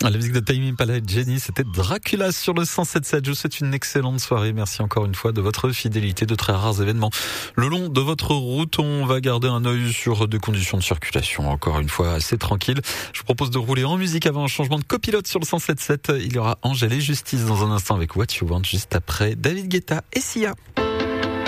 La musique de Tame Impala et Jenny, c'était Dracula sur le 107.7. Je vous souhaite une excellente soirée. Merci encore une fois de votre fidélité, de très rares événements le long de votre route. On va garder un œil sur des conditions de circulation encore une fois assez tranquilles. Je vous propose de rouler en musique avant un changement de copilote sur le 107.7. Il y aura Angèle et Justice dans un instant avec What You Want juste après David Guetta et Sia.